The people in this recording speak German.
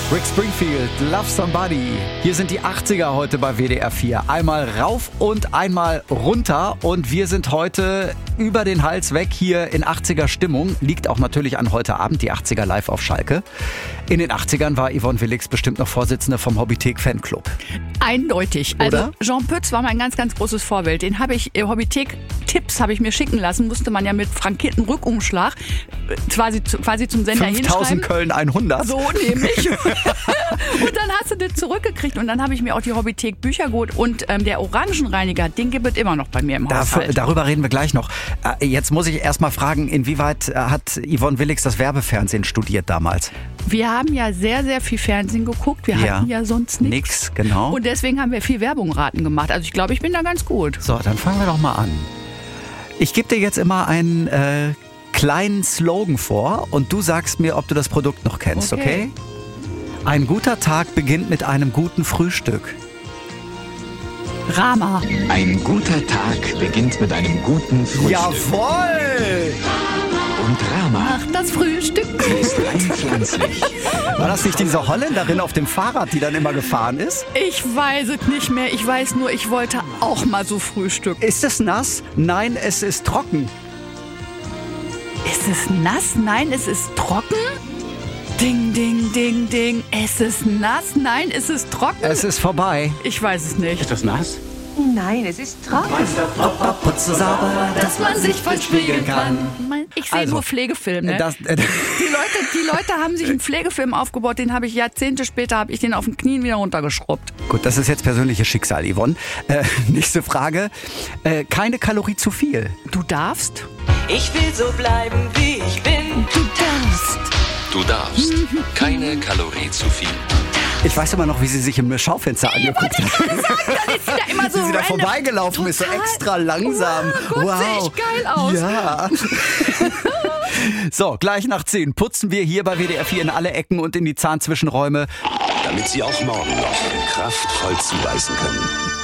Rick Springfield, Love Somebody. Hier sind die 80er heute bei WDR 4. Einmal rauf und einmal runter. Und wir sind heute über den Hals weg hier in 80er Stimmung. Liegt auch natürlich an heute Abend, die 80er live auf Schalke. In den 80ern war Yvonne Willigs bestimmt noch Vorsitzende vom Hobbythek Fanclub. Eindeutig. Oder? Also Jean Pütz war mein ganz, ganz großes Vorbild. Den habe ich, Hobbythek-Tipps habe ich mir schicken lassen. Musste man ja mit frankierten Rückumschlag quasi zum Sender 5000 hinschreiben. Köln 100. So nämlich. Und dann hast du das zurückgekriegt. Und dann habe ich mir auch die Hobbythek Bücher geholt. Und der Orangenreiniger, den gibt es immer noch bei mir im Haushalt. Darüber reden wir gleich noch. Jetzt muss ich erst mal fragen, inwieweit hat Yvonne Willigs das Werbefernsehen studiert damals? Wir haben ja sehr, sehr viel Fernsehen geguckt. Wir hatten ja sonst nichts. Nix, genau. Und deswegen haben wir viel Werbung-Raten gemacht. Also ich glaube, ich bin da ganz gut. So, dann fangen wir doch mal an. Ich gebe dir jetzt immer einen kleinen Slogan vor und du sagst mir, ob du das Produkt noch kennst, okay? Ein guter Tag beginnt mit einem guten Frühstück. Rama. Ein guter Tag beginnt mit einem guten Frühstück. Jawohl! Und Rama Ach, das Frühstück. ist rein pflanzlich. War das nicht diese Holländerin auf dem Fahrrad, die dann immer gefahren ist? Ich weiß es nicht mehr. Ich weiß nur, ich wollte auch mal so frühstücken. Ist es nass? Nein, es ist trocken. Ist es nass? Nein, es ist trocken? Ding, ding, ding, ding. Es ist nass? Nein, es ist trocken? Es ist vorbei. Ich weiß es nicht. Ist das nass? Nein, es ist trocken. Putze sauber, dass man sich verspiegeln kann. Ich sehe Also, nur Pflegefilme. Das, Die Leute haben sich einen Pflegefilm aufgebaut, den habe ich Jahrzehnte später, habe ich den auf den Knien wieder runtergeschrubbt. gut, das ist jetzt persönliches Schicksal, Yvonne. Nächste Frage. Keine Kalorie zu viel. Du darfst? Ich will so bleiben, wie ich bin. Du darfst. Du darfst. Keine Kalorie zu viel. Ich weiß immer noch, wie sie sich im Schaufenster angeguckt hat. Dann ist sie da immer so Wie sie da random. vorbeigelaufen ist, so Total. extra langsam. Wow, Gott, sehe ich geil aus. Ja. So, gleich nach 10 putzen wir hier bei WDR 4 in alle Ecken und in die Zahnzwischenräume. Damit Sie auch morgen noch kraftvoll zubeißen können.